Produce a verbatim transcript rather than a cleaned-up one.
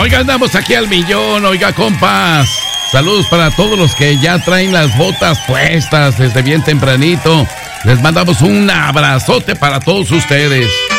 Oiga, andamos aquí al millón, oiga, compas. Saludos para todos los que ya traen las botas puestas desde bien tempranito. Les mandamos un abrazote para todos ustedes.